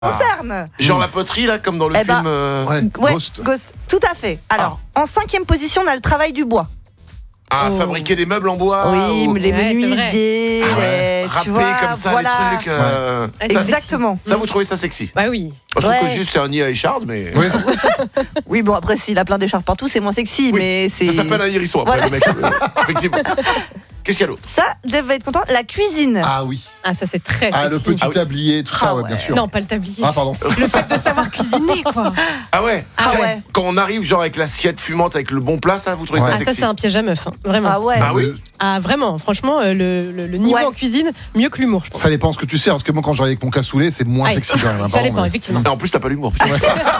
concerne. Genre la poterie, là, comme dans le film. Ouais, Ghost. Ghost, tout à fait. Alors, en 5e position, on a le travail du bois. Fabriquer des meubles en bois. Oui, ou... les menuisiers, râper tu vois, comme ça, voilà. les trucs. Exactement. Ça, vous trouvez ça sexy? Bah oui. Moi, je trouve que juste c'est un nid à écharde, mais. Oui. Oui, bon, après, s'il a plein d'écharpes partout, c'est moins sexy, mais c'est. Ça s'appelle un hérisson après, Voilà. le mec. Effectivement. Qu'est-ce qu'il y a d'autre? Ça, Jeff va être content. La cuisine. Ah oui. Ah, ça c'est très sexy. Ah, le petit tablier, tout ça, ouais, bien sûr. Non, pas le tablier. Ah, pardon. Le fait de savoir cuisiner, quoi. Ah ouais. Ah Tiens, ouais. Quand on arrive, genre avec l'assiette fumante, avec le bon plat, ça, vous trouvez ça Ah, sexy? ça c'est un piège à meuf, hein. Vraiment. Ah ouais. Ah oui. Ah, vraiment. Franchement, le niveau Ouais. en cuisine, mieux que l'humour, je pense. Ça dépend ce que tu sers, parce que moi, quand j'arrive avec mon cassoulet, c'est moins Ouais. sexy quand même. hein, Ça pardon, dépend, mais- effectivement. Et en plus, t'as pas l'humour. Putain.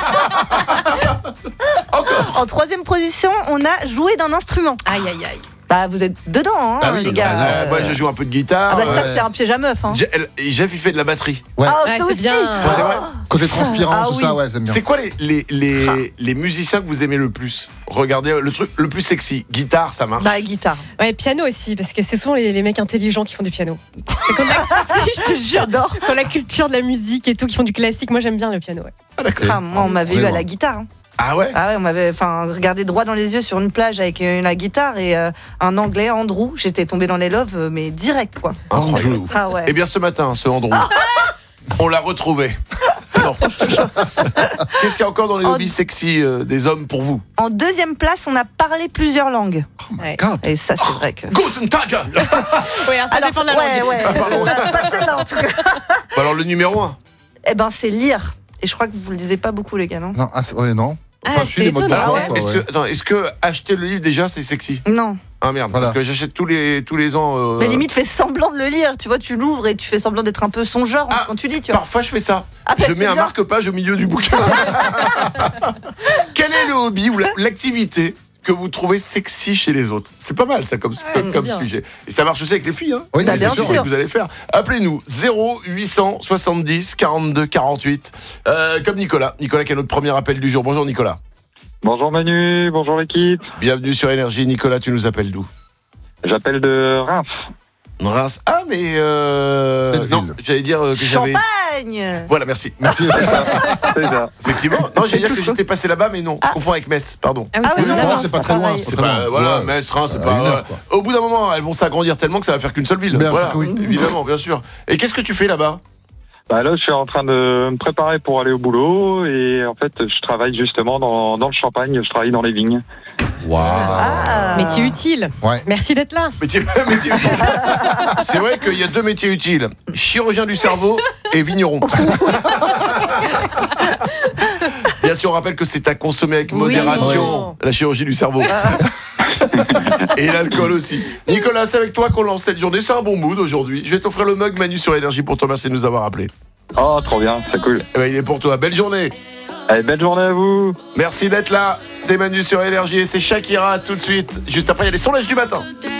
Encore. En 3e position, on a joué d'un instrument. Aïe, aïe, aïe. Bah, vous êtes dedans, hein, Ah oui, les gars. Moi, je joue un peu de guitare. Ah bah, ça, c'est un piège à meuf. Hein. Jeff, il fait de la batterie. Ouais. Ah, Ouais, ça c'est aussi. bien. Ça, c'est vrai. Côté transpirant, Ah tout oui. ça, ouais, j'aime bien. C'est quoi les musiciens que vous aimez le plus? Regardez le truc le plus sexy. Guitare, ça marche. Bah, guitare. Ouais, piano aussi, parce que ce sont les mecs intelligents qui font du piano. C'est comme je te jure, J'adore. quand la culture de la musique et tout, qui font du classique, moi j'aime bien le piano. Ouais. Ah, d'accord. Ah, moi, on m'avait eu Ouais, à ouais. la guitare. Hein. Ah ouais. Ah ouais, on m'avait regardé droit dans les yeux sur une plage avec la guitare et un Anglais, Andrew. J'étais tombée dans les loves, mais direct, quoi. Incroyable. Andrew. Ah ouais. Eh bien, ce matin, ce Andrew, on l'a retrouvé. Non. Qu'est-ce qu'il y a encore dans les hobbies sexy des hommes pour vous? En 2e place, on a parlé plusieurs langues. Ouais. God. Et ça, c'est vrai que. Guten Tag. Ouais, alors ça dépend de la langue. ouais. pardon. Pas celle-là, en tout cas. Alors, le numéro 1. Eh ben, c'est lire. Et je crois que vous le disiez pas beaucoup, les gars, non? Non, ouais, non. Enfin, Ah, je suis c'est les modes étonnant. d'emploi, Ah quoi, ouais. Est-ce que acheter le livre déjà c'est sexy? Non. Ah merde, Voilà. parce que j'achète tous les ans. Mais limite, fais semblant de le lire. Tu vois, tu l'ouvres et tu fais semblant d'être un peu songeur Ah, quand tu lis, tu vois. Parfois je fais ça. Ah, bah, Je c'est mets un bien. marque-page au milieu du bouquin. Quel est le hobby ou l'activité que vous trouvez sexy chez les autres? C'est pas mal ça comme c'est bien. sujet. Et ça marche aussi avec les filles. Hein. Oui, Bah, bien sûr. sûr. Que vous allez faire. Appelez-nous 0870 42 48. Comme Nicolas. Nicolas qui a notre premier appel du jour. Bonjour Nicolas. Bonjour Manu, bonjour l'équipe. Bienvenue sur Énergie. Nicolas, tu nous appelles d'où? J'appelle de Reims. Reims. Ah mais Belle non, ville. j'allais dire que j'avais. Champagne. Voilà, merci. Merci. C'est ça. Effectivement. Non, j'allais dire que j'étais passé là-bas, mais non. Je confonds avec Metz. Pardon. Ah oui, Ah c'est oui, bizarre. non, c'est pas très loin. pareil. C'est pas, voilà, Ouais. Metz, Reims, c'est Une pas. heure, quoi. Au bout d'un moment, elles vont s'agrandir tellement que ça va faire qu'une seule ville. Bien voilà, sûr que oui. évidemment, bien sûr. Et qu'est-ce que tu fais là-bas? Bah là, je suis en train de me préparer pour aller au boulot et en fait, je travaille justement dans le Champagne. Je travaille dans les vignes. Waouh. Ah. Métier utile. Ouais. Merci d'être là. Métier utile. C'est vrai qu'il y a 2 métiers utiles, chirurgien du cerveau et vigneron. Bien sûr, on rappelle que c'est à consommer avec Oui. modération, la chirurgie du cerveau. Et l'alcool aussi. Nicolas, c'est avec toi qu'on lance cette journée. C'est un bon mood aujourd'hui. Je vais t'offrir le mug Manu sur Énergie pour te remercier de nous avoir appelés. Oh, trop bien, c'est cool. Eh ben, il est pour toi. Belle journée. Allez, belle journée à vous. Merci d'être là. C'est Manu sur Énergie et c'est Shakira tout de suite. Juste après, il y a les sondages du matin.